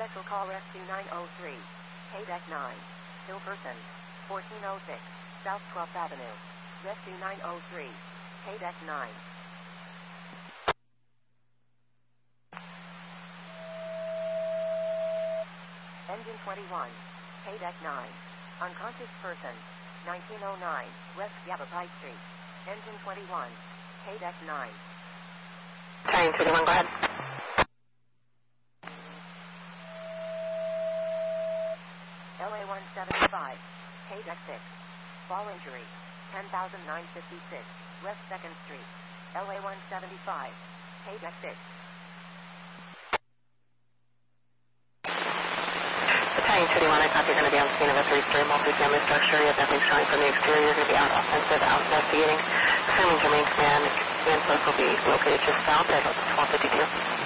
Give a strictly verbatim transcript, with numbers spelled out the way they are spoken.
Special call Rescue nine oh three. K deck nine. Hilperson. fourteen oh six. South twelfth Avenue. Rescue nine oh three. K deck nine. Engine twenty-one. K deck nine. Unconscious person. nineteen oh nine. West Yavapai Street. Engine twenty-one. K deck nine. Train thirty-one, go ahead. L A one seventy-five. K deck six. Fall injury. ten thousand nine hundred fifty-six. West second Street. L A one seventy-five. K deck six. Battalion thirty-one, I thought you're going to be on the scene of a three-story multi-family structure. You have nothing showing from the exterior. You're going to be out offensive, out investigating. Assuming your main command and post will be located just south at twelve fifty-two.